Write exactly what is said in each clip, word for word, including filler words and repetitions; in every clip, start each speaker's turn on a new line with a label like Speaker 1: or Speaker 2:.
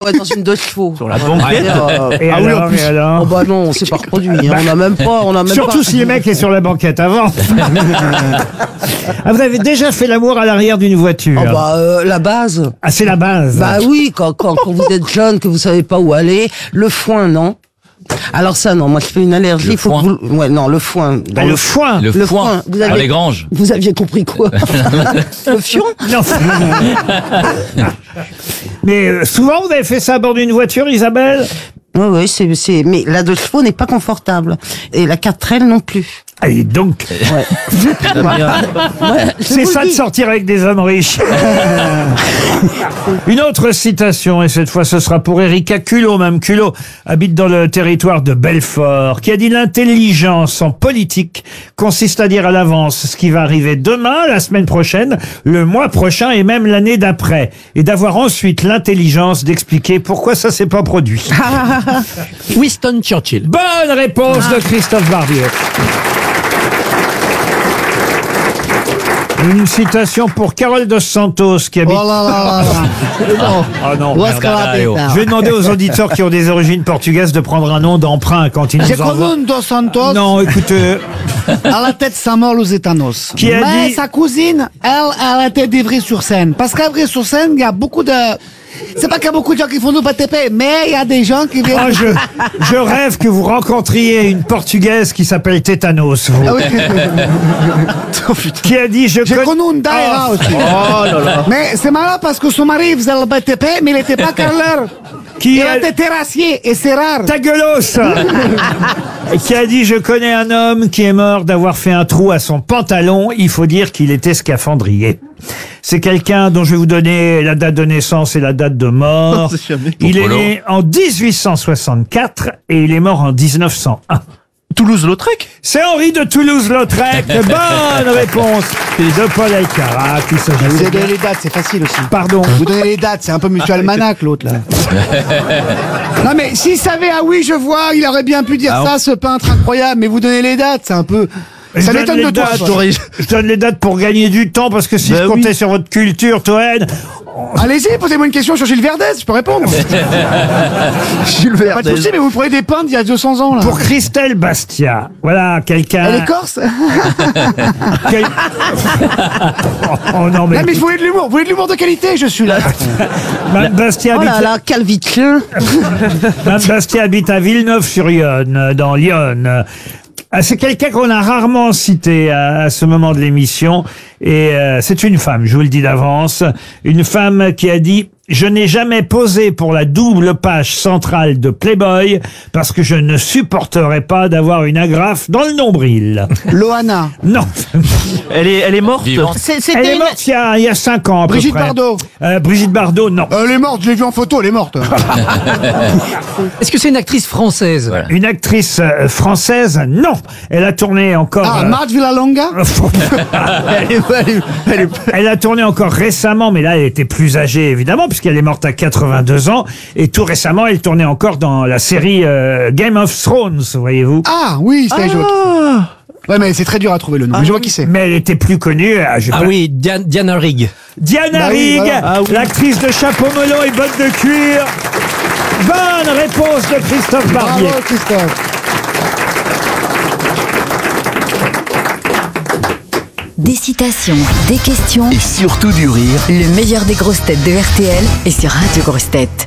Speaker 1: ouais, dans une deux chevaux.
Speaker 2: Sur la banquette.
Speaker 1: Euh,
Speaker 3: Et
Speaker 2: Ah oui,
Speaker 3: alors,
Speaker 2: en plus.
Speaker 3: et alors
Speaker 1: oh bah non, on s'est pas reproduit. Hein. On n'a même pas, on a même
Speaker 3: Surtout
Speaker 1: pas.
Speaker 3: si le mec est sur la banquette avant. Ah, vous avez déjà fait l'amour à l'arrière d'une voiture?
Speaker 1: Oh bah euh, la base.
Speaker 3: Ah, c'est la base.
Speaker 1: Bah oui, quand, quand, quand vous êtes jeune, que vous savez pas où aller, le foin, non. Alors ça, non, moi je fais une allergie.
Speaker 4: Le
Speaker 1: il faut
Speaker 4: foin.
Speaker 1: que vous... Ouais, non, le foin. Dans
Speaker 3: Ah, le foin.
Speaker 4: Le,
Speaker 1: Le
Speaker 4: foin,
Speaker 1: foin, vous
Speaker 4: dans
Speaker 1: avez-
Speaker 4: les granges.
Speaker 1: Vous aviez compris quoi? Le fion?
Speaker 3: Non. Mais euh, souvent, vous avez fait ça à bord d'une voiture, Isabelle?
Speaker 1: Oui, oui, c'est, c'est, mais la deux chevaux n'est pas confortable. Et la quatre L non plus.
Speaker 3: Et donc,
Speaker 1: Ouais. Ouais, je
Speaker 3: c'est
Speaker 1: vous
Speaker 3: ça
Speaker 1: le
Speaker 3: de
Speaker 1: dis.
Speaker 3: sortir avec des hommes riches. Une autre citation, et cette fois ce sera pour Erika Culot, même Culot, habite dans le territoire de Belfort, qui a dit: l'intelligence en politique consiste à dire à l'avance ce qui va arriver demain, la semaine prochaine, le mois prochain et même l'année d'après, et d'avoir ensuite l'intelligence d'expliquer pourquoi ça s'est pas produit.
Speaker 2: Winston Churchill.
Speaker 3: Bonne réponse de Christophe Barbier. Une citation pour Carole Dos Santos qui habite...
Speaker 5: Oh là là là là.
Speaker 3: Ah non.
Speaker 5: Huasca la teta.
Speaker 3: Je vais demander aux auditeurs qui ont des origines portugaises de prendre un nom d'emprunt quand ils
Speaker 5: J'ai
Speaker 3: nous envoient.
Speaker 5: connu un Dos Santos
Speaker 3: Non, écoutez,
Speaker 5: à la tête Samuel Lusitanos.
Speaker 3: Qui a
Speaker 5: Mais
Speaker 3: dit-
Speaker 5: sa cousine, elle, elle était d'Ivry-sur-Seine. Parce qu'à Ivry-sur-Seine, il y a beaucoup de... C'est pas qu'il y a beaucoup de gens qui font du P T P, mais il y a des gens qui viennent...
Speaker 3: ah, je, je rêve que vous rencontriez une portugaise qui s'appelle Tétanos, vous.
Speaker 5: Ah oui.
Speaker 3: Qui a dit: je
Speaker 5: J'ai
Speaker 3: connais...
Speaker 5: connu une Daïra
Speaker 3: Ah.
Speaker 5: aussi.
Speaker 2: Oh là là.
Speaker 5: Mais c'est marrant parce que son mari faisait le P T P, mais il n'était pas carreleur.
Speaker 3: Qui
Speaker 5: Il
Speaker 3: a-
Speaker 5: était terrassier, et c'est rare.
Speaker 3: Ta gueulos. Qui a dit: je connais un homme qui est mort d'avoir fait un trou à son pantalon, il faut dire qu'il était scaphandrier. C'est quelqu'un dont je vais vous donner la date de naissance et la date de mort.
Speaker 2: C'est jamais.
Speaker 3: Il est
Speaker 4: Polo.
Speaker 3: né en dix-huit cent soixante-quatre et il est mort en dix-neuf cent un.
Speaker 2: Toulouse-Lautrec.
Speaker 3: C'est Henri de Toulouse-Lautrec. Bonne réponse de Paul Elkarat. Il s'agit
Speaker 5: Vous
Speaker 3: de-
Speaker 5: avez donné les dates, c'est facile aussi.
Speaker 3: Pardon.
Speaker 5: Vous donnez les dates, c'est un peu Monsieur Almanach, l'autre, là. Non, mais s'il savait, ah oui, je vois, il aurait bien pu dire
Speaker 2: Ah,
Speaker 5: ça, ce peintre incroyable, mais vous donnez les dates, c'est un peu...
Speaker 3: Je
Speaker 5: Ça
Speaker 3: donne
Speaker 5: m'étonne
Speaker 3: les
Speaker 5: de toi.
Speaker 3: dates,
Speaker 5: toi.
Speaker 2: T'aurais-
Speaker 3: Je donne les dates pour gagner du temps parce que si
Speaker 2: Bah
Speaker 3: je
Speaker 2: oui.
Speaker 3: comptais sur votre culture, Toen,
Speaker 5: Allez-y, posez-moi une question sur Gilles Verdez, je peux répondre.
Speaker 2: Jules
Speaker 5: Pas de
Speaker 2: Verdez.
Speaker 5: souci, mais vous prenez des peintres d'il y a deux cents ans, là.
Speaker 3: pour Christelle Bastia. Voilà, quelqu'un...
Speaker 5: Elle est corse?
Speaker 3: quel- Oh non, mais...
Speaker 5: Non, mais je voulais de l'humour, vous voulez de l'humour de qualité, je suis là.
Speaker 3: Mme Bastia
Speaker 1: Oh là
Speaker 3: habite...
Speaker 1: là, calvitien.
Speaker 3: Mme Bastia habite à Villeneuve-sur-Yonne, dans l'Yonne. Ah, c'est quelqu'un qu'on a rarement cité à, à ce moment de l'émission. Et euh, c'est une femme, je vous le dis d'avance. Une femme qui a dit: je n'ai jamais posé pour la double page centrale de Playboy parce que je ne supporterais pas d'avoir une agrafe dans le nombril.
Speaker 5: Loana.
Speaker 3: Non.
Speaker 2: Elle est, elle est morte.
Speaker 4: Vivante.
Speaker 1: C'est-
Speaker 3: Elle est
Speaker 1: C'était une...
Speaker 3: morte il y a, il y a cinq ans à peu
Speaker 5: Brigitte
Speaker 3: près.
Speaker 5: Bardot.
Speaker 3: Euh, Brigitte Bardot, non.
Speaker 5: Elle est morte, je l'ai vue en photo, elle est morte.
Speaker 2: Est-ce que c'est une actrice française?
Speaker 4: Voilà.
Speaker 3: Une actrice euh, française, non. Elle a tourné encore...
Speaker 5: Ah,
Speaker 3: euh,
Speaker 5: Marge Villalonga?
Speaker 2: Elle est, elle est- elle est-
Speaker 3: Elle a tourné encore récemment, mais là, elle était plus âgée, évidemment, puisqu'elle est morte à quatre-vingt-deux ans. Et tout récemment, elle tournait encore dans la série euh, Game of Thrones, voyez-vous.
Speaker 5: Ah, oui, c'est je vois qui. Ouais, mais c'est très dur à trouver le nom, mais je vois qui c'est.
Speaker 3: Mais elle était plus connue. ah, je vais
Speaker 2: Ah
Speaker 3: pas-
Speaker 2: oui, Diana, Diana Rigg.
Speaker 3: Diana
Speaker 5: Bah oui,
Speaker 3: Rigg,
Speaker 5: voilà.
Speaker 2: Ah oui.
Speaker 3: l'actrice de Chapeau melon et bottes de cuir. Bonne réponse de Christophe Barbier.
Speaker 5: Bravo, Christophe.
Speaker 6: Des citations, des questions,
Speaker 7: Et surtout du rire.
Speaker 6: le meilleur des grosses têtes de R T L est sur Radio Grosses Têtes.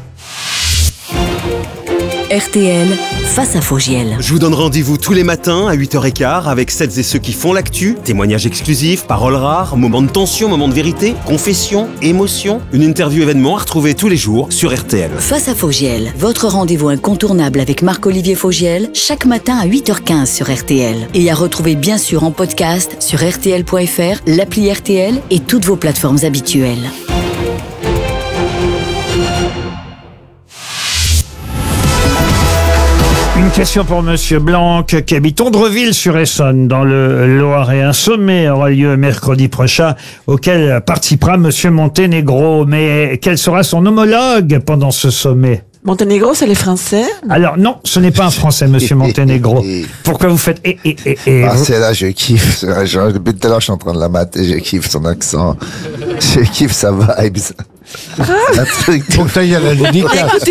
Speaker 6: R T L, face à Fogiel.
Speaker 7: Je vous donne rendez-vous tous les matins à huit heures quinze avec celles et ceux qui font l'actu, témoignages exclusifs, paroles rares, moments de tension, moments de vérité, confessions, émotions, une interview événement à retrouver tous les jours sur R T L.
Speaker 6: Face à Fogiel, votre rendez-vous incontournable avec Marc-Olivier Fogiel, chaque matin à huit heures quinze sur R T L. Et à retrouver bien sûr en podcast sur R T L point F R, l'appli R T L et toutes vos plateformes habituelles.
Speaker 3: Une question pour Monsieur Blanc, qui habite Ondreville-sur-Essonne, dans le Loiret. Un sommet aura lieu mercredi prochain, auquel participera Monsieur Monténégro. Mais quel sera son homologue pendant ce sommet?
Speaker 8: Monténégro, c'est les Français.
Speaker 3: Alors non, ce n'est pas un Français, Monsieur Monténégro. Pourquoi vous faites et et et et
Speaker 9: Ah,
Speaker 3: vous-
Speaker 9: c'est là, je kiffe. Je, depuis tout à l'heure, je suis en train de la mater, je kiffe son accent. Je kiffe sa vibe. Un truc.
Speaker 5: Faut que t'ailles à la dédicace.